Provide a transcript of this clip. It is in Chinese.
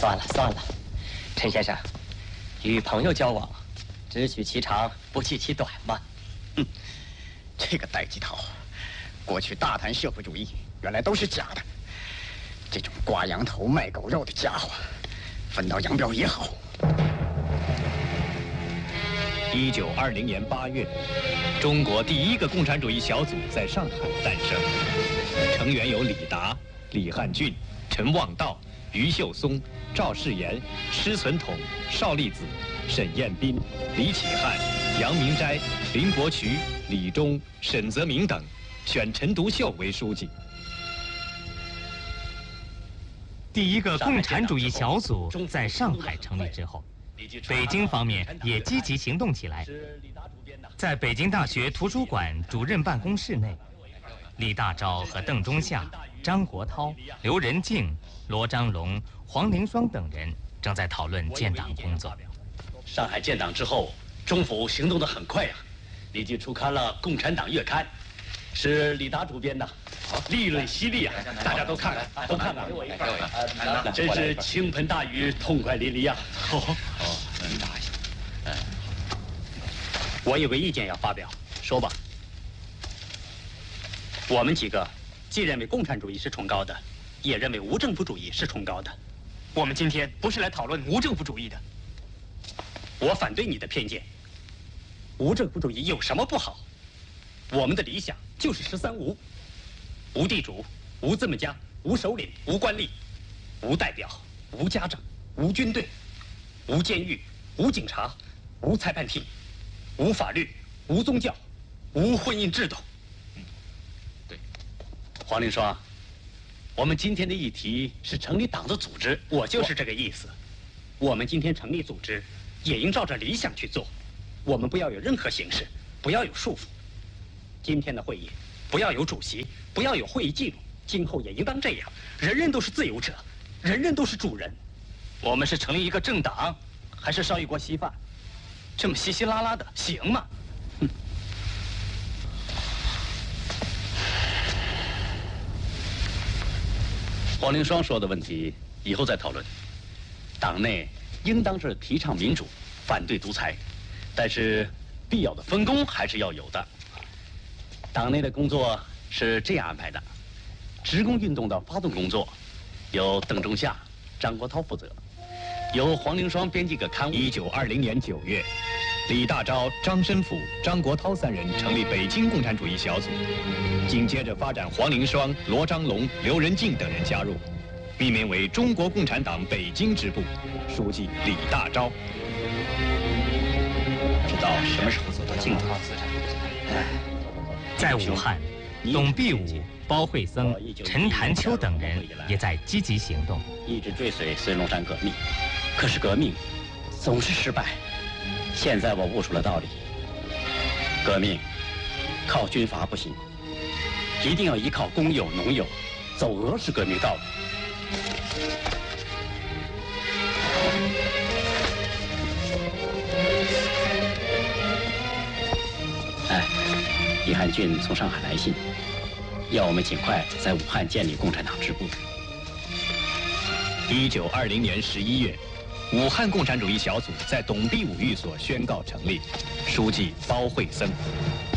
算了算了，陈先生，与朋友交往，只取其长，不计其短嘛。 这个戴季陶，过去大谈社会主义，原来都是假的。这种挂羊头卖狗肉的家伙，分道扬镳也好。 1920年8月，中国第一个共产主义小组在上海诞生，成员有李达、李汉俊、陈望道、余秀松、赵世炎、施存统、邵力子、沈彦斌、李启汉、杨明斋、林伯渠、李忠、沈泽明等，选陈独秀为书记。 第一个共产主义小组在上海成立之后，北京方面也积极行动起来。在北京大学图书馆主任办公室内，李大钊和邓中夏、张国焘、刘仁静、罗章龙、黄凌霜等人正在讨论建党工作。 上海建党之后，中府行动得很快呀，立即出刊了《共产党月刊》，是李达主编的，利润犀利啊！大家都看看，都看看，给我一份。真是倾盆大雨，痛快淋漓呀！我有个意见要发表，说吧。我们几个既认为共产主义是崇高的，也认为无政府主义是崇高的。 我们今天不是来讨论无政府主义的。 我反对你的偏见。无政府主义有什么不好？我们的理想就是13无：无地主，无资本家，无首领，无官吏，无代表，无家长，无军队，无监狱，无警察，无裁判庭，无法律，无宗教，无婚姻制度。对，黄凌霜，我们今天的议题是成立党的组织，我就是这个意思。我们今天成立组织，也应照着理想去做。我们不要有任何形式，不要有束缚。今天的会议，不要有主席，不要有会议记录，今后也应当这样。人人都是自由者，人人都是主人。 我们是成立一个政党，还是烧一锅稀饭？这么稀稀拉拉的，行吗？ 黄凌霜说的问题，以后再讨论。党内应当是提倡民主，反对独裁，但是必要的分工还是要有的。党内的工作是这样安排的：职工运动的发动工作由邓中夏、张国焘负责，由黄凌霜编辑个刊物。 1920年9月，李大钊、张申府、张国焘3人成立北京共产主义小组，紧接着发展黄凌霜、罗章龙、刘仁静等人加入，命名为中国共产党北京支部，书记李大钊。 不知道什么时候走到尽头。 在武汉，董必武、包惠僧、陈潭秋等人也在积极行动， 一直追随孙中山革命，可是革命总是失败。现在我悟出了道理，革命靠军阀不行，一定要依靠公有、农友，走俄式革命道路。李汉俊从上海来信，要我们尽快在武汉建立共产党支部。 1920年11月，武汉共产主义小组在董必武寓所宣告成立，书记包惠僧。